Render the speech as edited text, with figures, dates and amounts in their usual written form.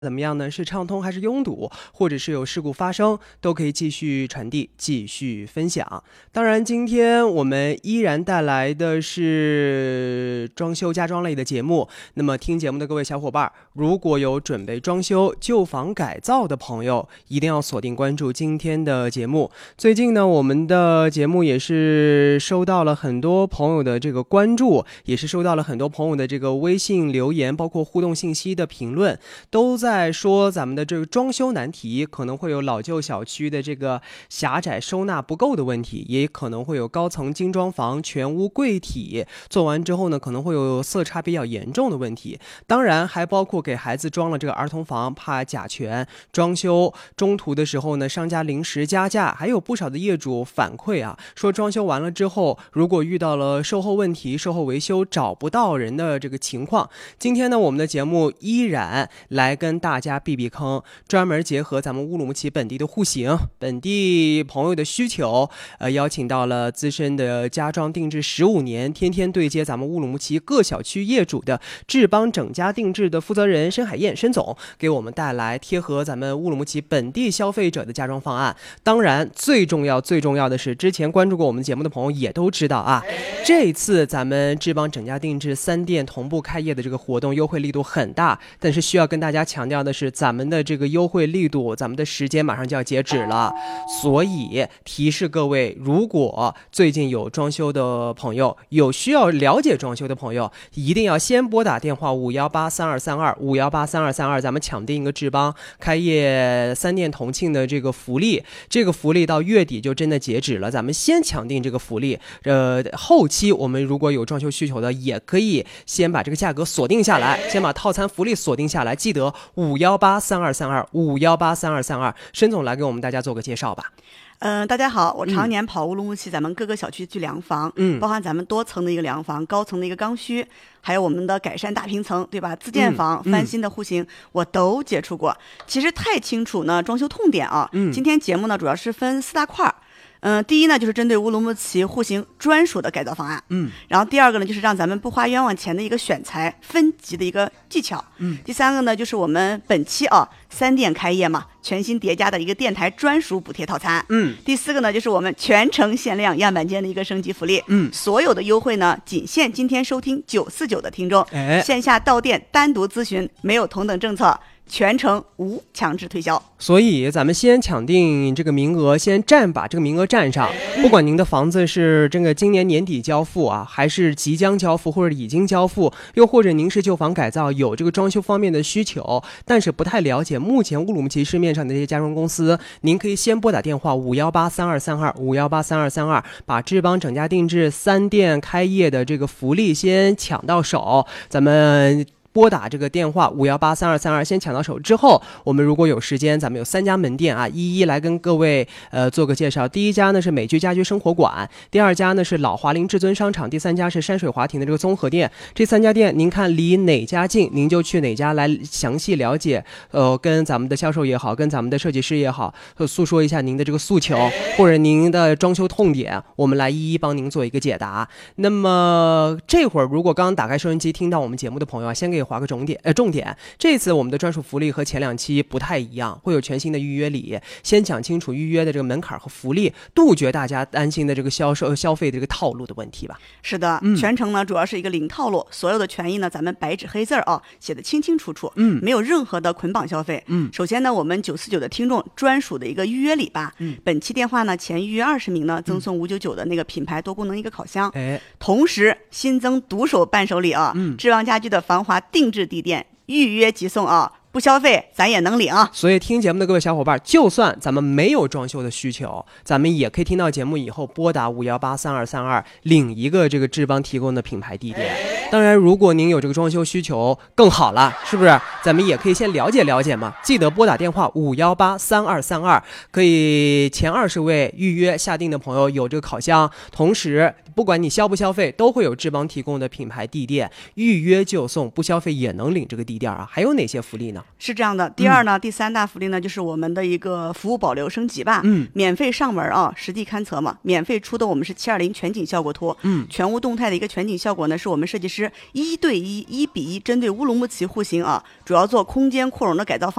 怎么样呢？是畅通还是拥堵，或者是有事故发生，都可以继续传递、继续分享。当然，今天我们依然带来的是装修家装类的节目。那么，听节目的各位小伙伴，如果有准备装修、旧房改造的朋友，一定要锁定关注今天的节目。最近呢，我们的节目也是收到了很多朋友的这个关注，也是收到了很多朋友的这个微信留言，包括互动信息的评论，都在说咱们的这个装修难题，可能会有老旧小区的这个狭窄收纳不够的问题，也可能会有高层精装房全屋柜体做完之后呢，可能会有色差比较严重的问题。当然还包括给孩子装了这个儿童房，怕甲醛，装修中途的时候呢，商家临时加价，还有不少的业主反馈啊，说装修完了之后，如果遇到了售后问题、售后维修找不到人的这个情况，今天呢，我们的节目依然来跟大家避避坑，专门结合咱们乌鲁木齐本地的户型、本地朋友的需求，邀请到了资深的家装定制15年，天天对接咱们乌鲁木齐各小区业主的志邦整家定制的负责人申海燕申总，给我们带来贴合咱们乌鲁木齐本地消费者的家装方案。当然，最重要的是，之前关注过我们节目的朋友也都知道啊，这次咱们志邦整家定制3店同步开业的这个活动优惠力度很大，但是需要跟大家强调的是，咱们的这个优惠力度，咱们的时间马上就要截止了，所以提示各位，如果最近有装修的朋友，有需要了解装修的朋友，一定要先拨打电话5183232，5183232，咱们抢定一个志邦开业3店同庆的这个福利，这个福利到月底就真的截止了，咱们先抢定这个福利。后期我们如果有装修需求的，也可以先把这个价格锁定下来，先把套餐福利锁定下来，记得5183232，5183232，申总来给我们大家做个介绍吧。 大家好，我常年跑乌鲁木齐咱们各个小区去量房，包含咱们多层的一个量房、高层的一个刚需，还有我们的改善大平层，对吧？自建房、翻新的户型，我都接触过。其实太清楚呢，装修痛点啊。今天节目呢主要是分4大块儿。第一呢，就是针对乌鲁木齐户型专属的改造方案。然后第二个呢，就是让咱们不花冤枉钱的一个选材分级的一个技巧。第三个呢，就是我们本期3店开业嘛，全新叠加的一个电台专属补贴套餐。第4个呢，就是我们全程限量样板间的一个升级福利。所有的优惠呢，仅限今天收听949的听众，线下到店单独咨询，没有同等政策。全程无强制推销， 所以咱们先抢定这个名额，先把这个名额占上。不管您的房子是这个今年年底交付啊，还是即将交付，或者已经交付，又或者您是旧房改造，有这个装修方面的需求，但是不太了解目前乌鲁木齐市面上的这些家装公司，您可以先拨打电话5183232，5183232，把志邦整家定制3店开业的这个福利先抢到手。咱们拨打这个电话5183232，先抢到手之后，我们如果有时间，咱们有3家门店啊，一一来跟各位做个介绍。第一家呢是美居家居生活馆，第二家呢是老华林至尊商场，第3家是山水华庭的这个综合店。这3家店您看离哪家近，您就去哪家来详细了解，跟咱们的销售也好，跟咱们的设计师也好，诉说一下您的这个诉求或者您的装修痛点，我们来一一帮您做一个解答。那么这会儿如果刚刚打开收音机听到我们节目的朋友啊，先给划个重点。这次我们的专属福利和前2期不太一样，会有全新的预约礼，先讲清楚预约的这个门槛和福利，杜绝大家担心的这个消费的这个套路的问题吧。 是的，全程呢主要是一个零套路，所有的权益呢咱们白纸黑字写得清清楚楚，没有任何的捆绑消费。首先呢，我们949的听众专属的一个预约礼吧，本期电话呢前预约20名呢赠送599的那个品牌多功能一个烤箱，同时新增独手伴手礼志邦家居的防滑定制地垫，预约即送不消费咱也能领。 所以听节目的各位小伙伴，就算咱们没有装修的需求，咱们也可以听到节目以后拨打5183232，领一个这个志邦提供的品牌地垫。当然如果您有这个装修需求更好了，是不是咱们也可以先了解了解嘛？记得拨打电话5183232，可以前20位预约下定的朋友有这个烤箱，同时不管你消不消费，都会有志邦提供的品牌地垫，预约就送，不消费也能领这个地垫啊。还有哪些福利呢？ 呢？ 是这样的，第二呢，第3大福利呢，就是我们的一个服务保留升级吧，免费上门啊，实地勘测嘛，免费出的我们是720全景效果图，全屋动态的一个全景效果呢，是我们设计师1:1、1:1针对乌鲁木齐户型啊，主要做空间扩容的改造方